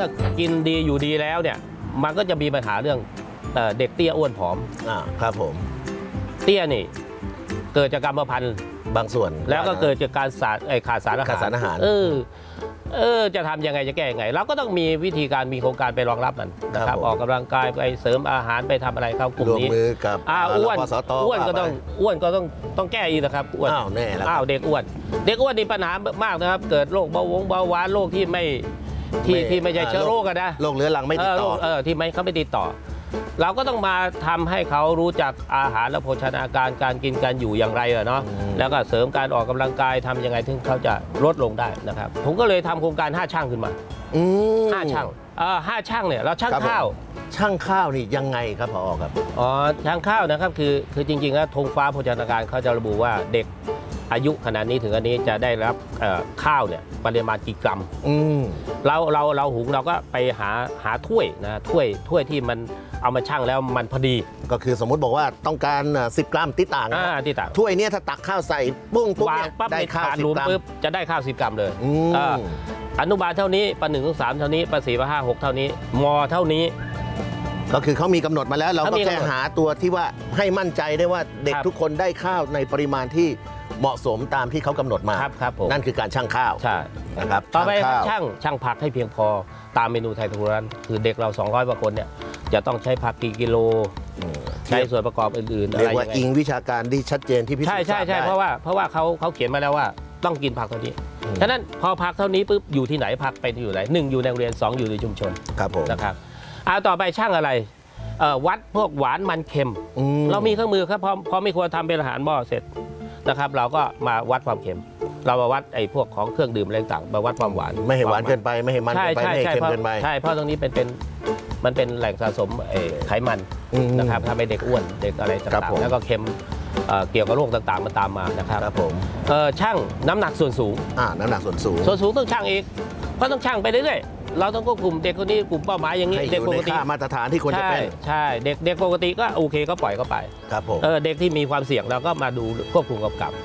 มื่อกินดีอยู่ดีแล้วเนี่ยมันก็จะมีปัญหาเรื่องเด็กเตี้ยอ้วนผอมครับผมเตี้ยนี่เกิดจากกรรมพันธุ์บางส่วนแล้วก็เกิดจากการขาดสารอาหารจะทำยังไงจะแก้ยังไงเราก็ต้องมีวิธีการมีโครงการไปรองรับมันนะครับออกกำลังกายไปเสริมอาหารไปทำอะไรเข้ากลุ่มนี้ร่วมมือกับอ้วนก็ต้องแก้อีกนะครับอ้วนแน่แล้วเด็กอ้วนนี่ปัญหามากนะครับเกิดโรคเบาหวานโรคที่ไม่ใช่เชื้อโรคกันนะโรคเรื้อรังไม่ติดต่อที่เขาไม่ติดต่อเราก็ต้องมาทำให้เขารู้จักอาหารและโภชนาการการกินการอยู่อย่างไรเนาะแล้วก็เสริมการออกกำลังกายทำยังไงถึงเขาจะลดลงได้นะครับผมก็เลยทำโครงการ5ช่างขึ้นมา5ช่าง5ช่างเนี่ยเราช่างข้าวนี่ยังไงครับผอ.ครับช่างข้าวนะครับคือจริงๆแล้วธงฟ้าโภชนาการเขาจะระบุว่าเด็กอายุขนาดนี้ถึงอันนี้จะได้รับข้าวเนี่ยปริมาณกี่กรัมเราหุงเราก็ไปหาถ้วยนะถ้วยที่มันเอามาชั่งแล้วมันพอดีก็คือสมมุติบอกว่าต้องการ10 กรัมติต่างถ้วยนี้ถ้าตักข้าวใส่ปุ้งปุ๊บได้ข้าว10 กรัมจะได้ข้าว10 กรัมเลยอนุบาลเท่านี้ป .1 ถึง 3เท่านี้ป .4 ป .5 6เท่านี้ม.เท่านี้ก็คือเขามีกำหนดมาแล้วเราก็แค่หาตัวที่ว่าให้มั่นใจได้ว่าเด็กทุกคนได้ข้าวในปริมาณที่เหมาะสมตามที่เขากำหนดมาครับนั่นคือการชั่งข้าวใช่นะครับต่อไปช่างผักให้เพียงพอตามเมนูไทยทุกร้านคือเด็กเรา200กว่าคนเนี่ยจะต้องใช้ผักกี่กิโลใช้ส่วนประกอบอื่นๆเรียกว่าอิงวิชาการที่ชัดเจนที่พิสูจน์ใช่เพราะว่าเขาเขียนมาแล้วว่าต้องกินผักเท่านี้ฉะนั้นพอผักเท่านี้ปุ๊บอยู่ที่ไหนผักไปอยู่ไหน1อยู่ในโรงเรียน2อยู่ในชุมชนครับผมนะครับต่อไปช่างอะไรวัดพวกหวานมันเค็มเรามีเครื่องมือครับพอไม่ควรทำเป็นอาหารหม้อเสร็จนะครับเราก็มาวัดความเค็มเรามาวัดไอ้พวกของเครื่องดื่มอะไรต่างมาวัดความหวานไม่ให้หวานเกินไปไม่ให้มันเกินไปไม่ให้เค็มเกินไปใช่เพราะตรงนี้มันเป็นแหล่งสะสมไขมันนะครับทำให้เด็กอ้วนเด็กอะไรต่างๆแล้วก็เค็มเกี่ยวกับโรคต่างๆมันตามมานะครับผมช่างน้ำหนักส่วนสูงน้ำหนักส่วนสูงต้องช่างอีกเพราะต้องช่างไปเรื่อยๆเราต้องควบคุมเด็กคนนี้กลุ่มเป้าหมายอย่างนี้เด็กปกติมาตรฐานที่ควรจะเป็นใช่เด็กปกติก็โอเคก็ปล่อยเข้าไปครับผมเด็กที่มีความเสี่ยงเราก็มาดูควบคุมกำกับ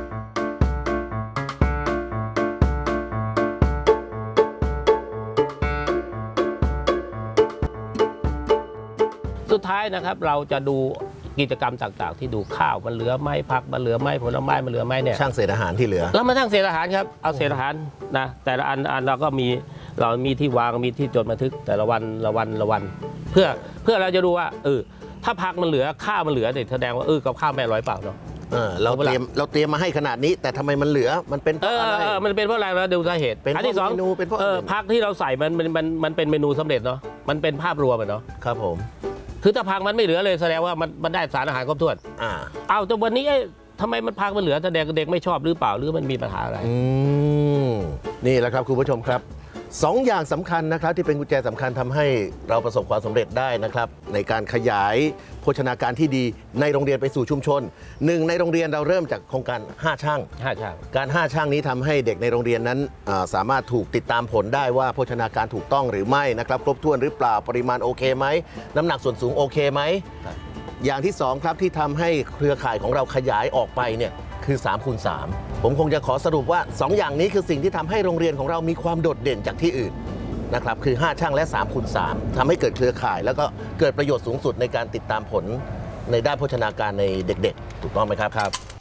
สุดท้ายนะครับเราจะดูกิจกรรมต่างๆที่ดูข้าวมันเหลือไหมผักมันเหลือไหมผลไม้มันเหลือไหมเนี่ยช่างเศษอาหารที่เหลือแล้วมาช่างเศษอาหารครับเอาเศษอาหารนะแต่ละอันเราก็มีที่วางมีที่จดบันทึกแต่ละวันเพื่อเราจะดูว่าถ้าผักมันเหลือข้าวมันเหลือเนี่ยแสดงว่ากับข้าวไม่อร่อยเปล่าเนาะเราเตรียมมาให้ขนาดนี้แต่ทำไมมันเหลือมันเป็นเพราะอะไรมันเป็นเพราะอะไรเราดูสาเหตุอันที่สองเป็นเพราะผักที่เราใส่มันเป็นเมนูสำเร็จเนาะมันเป็นภาพรวมเนาะครับผมคือถ้าผักมันไม่เหลือเลยแสดงว่ามันได้สารอาหารครบถ้วนเอาแต่วันนี้ทำไมมันผักมันเหลือแสดงเด็กไม่ชอบหรือเปล่าหรือมันมีปัญหาอะไรนี่แหละครับคุณผู้ชมครับ2 อย่างสำคัญนะครับที่เป็นกุญแจสำคัญทำให้เราประสบความสำเร็จได้นะครับในการขยายโภชนาการที่ดีในโรงเรียนไปสู่ชุมชน1ในโรงเรียนเราเริ่มจากโครงการ5 ช่างการ5 ช่างนี้ทำให้เด็กในโรงเรียนนั้นสามารถถูกติดตามผลได้ว่าโภชนาการถูกต้องหรือไม่นะครับครบถ้วนหรือเปล่าปริมาณโอเคไหมน้ำหนักส่วนสูงโอเคไหมอย่างที่2ครับที่ทำให้เครือข่ายของเราขยายออกไปเนี่ยคือ3 คูณ 3ผมคงจะขอสรุปว่า2 อย่างนี้คือสิ่งที่ทำให้โรงเรียนของเรามีความโดดเด่นจากที่อื่นนะครับคือ5 ช่างและ3 คูณ 3ทำให้เกิดเครือข่ายแล้วก็เกิดประโยชน์สูงสุดในการติดตามผลในด้านโภชนาการในเด็กๆถูกต้องไหมครับ